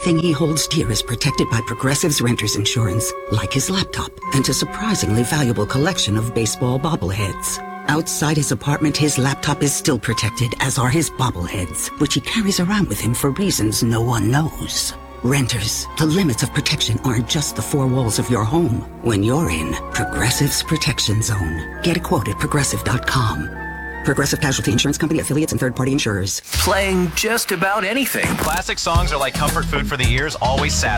Everything he holds dear is protected by Progressive's Renter's Insurance, like his laptop and a surprisingly valuable collection of baseball bobbleheads. Outside his apartment, his laptop is still protected, as are his bobbleheads, which he carries around with him for reasons no one knows. Renters, the limits of protection aren't just the four walls of your home. When you're in Progressive's Protection Zone, get a quote at Progressive.com. Progressive Casualty Insurance Company, affiliates, and third-party insurers. Playing just about anything. Classic songs are like comfort food for the ears, always satisfying.